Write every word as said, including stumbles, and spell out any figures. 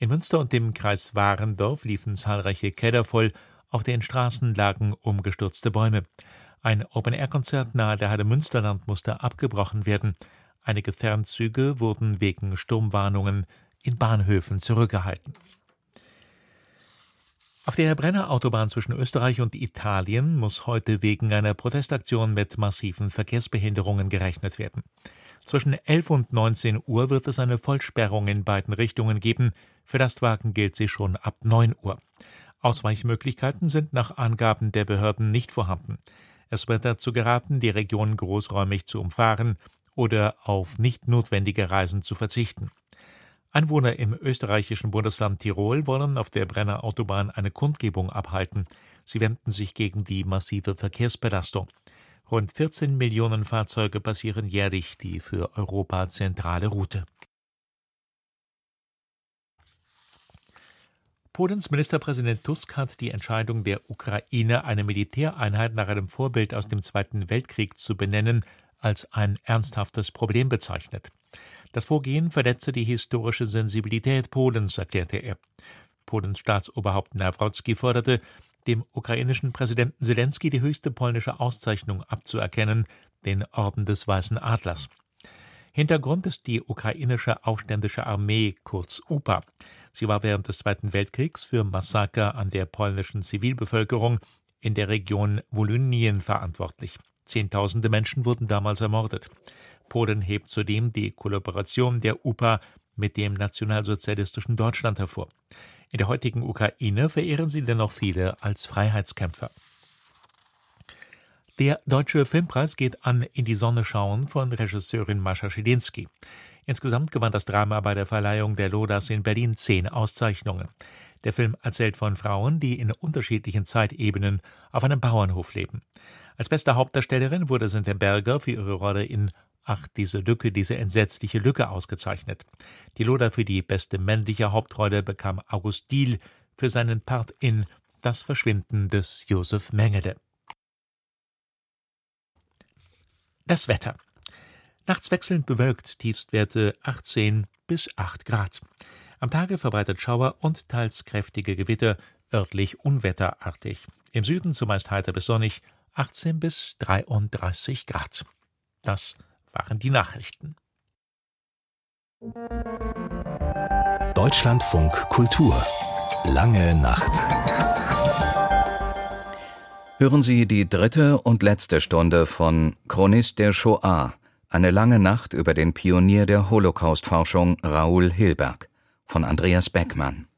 In Münster und dem Kreis Warendorf liefen zahlreiche Keller voll, auf den Straßen lagen umgestürzte Bäume. Ein Open-Air-Konzert nahe der Halle Münsterland musste abgebrochen werden. Einige Fernzüge wurden wegen Sturmwarnungen in Bahnhöfen zurückgehalten. Auf der Brenner Autobahn zwischen Österreich und Italien muss heute wegen einer Protestaktion mit massiven Verkehrsbehinderungen gerechnet werden. Zwischen elf und neunzehn Uhr wird es eine Vollsperrung in beiden Richtungen geben. Für Lastwagen gilt sie schon ab neun Uhr. Ausweichmöglichkeiten sind nach Angaben der Behörden nicht vorhanden. Es wird dazu geraten, die Region großräumig zu umfahren oder auf nicht notwendige Reisen zu verzichten. Einwohner im österreichischen Bundesland Tirol wollen auf der Brenner Autobahn eine Kundgebung abhalten. Sie wenden sich gegen die massive Verkehrsbelastung. Rund vierzehn Millionen Fahrzeuge passieren jährlich die für Europa zentrale Route. Polens Ministerpräsident Tusk hat die Entscheidung der Ukraine, eine Militäreinheit nach einem Vorbild aus dem Zweiten Weltkrieg zu benennen, als ein ernsthaftes Problem bezeichnet. Das Vorgehen verletze die historische Sensibilität Polens, erklärte er. Polens Staatsoberhaupt Nawrocki forderte, dem ukrainischen Präsidenten Selenskyj die höchste polnische Auszeichnung abzuerkennen, den Orden des Weißen Adlers. Hintergrund ist die ukrainische Aufständische Armee, kurz U P A. Sie war während des Zweiten Weltkriegs für Massaker an der polnischen Zivilbevölkerung in der Region Wolynien verantwortlich. Zehntausende Menschen wurden damals ermordet. Polen hebt zudem die Kollaboration der U P A mit dem nationalsozialistischen Deutschland hervor. In der heutigen Ukraine verehren sie dennoch viele als Freiheitskämpfer. Der Deutsche Filmpreis geht an In die Sonne schauen von Regisseurin Mascha Schilinski. Insgesamt gewann das Drama bei der Verleihung der Lodas in Berlin zehn Auszeichnungen. Der Film erzählt von Frauen, die in unterschiedlichen Zeitebenen auf einem Bauernhof leben. Als beste Hauptdarstellerin wurde Sinte Berger für ihre Rolle in Ach, diese Lücke, diese entsetzliche Lücke ausgezeichnet. Die Loda für die beste männliche Hauptrolle bekam August Diehl für seinen Part in Das Verschwinden des Josef Mengele. Das Wetter. Nachts wechselnd bewölkt, Tiefstwerte achtzehn bis acht Grad. Am Tage verbreitet Schauer und teils kräftige Gewitter, örtlich unwetterartig. Im Süden zumeist heiter bis sonnig, achtzehn bis dreiunddreißig Grad. Das waren die Nachrichten. Deutschlandfunk Kultur. Lange Nacht. Hören Sie die dritte und letzte Stunde von Chronist der Shoah, eine lange Nacht über den Pionier der Holocaust-Forschung Raoul Hilberg von Andreas Beckmann.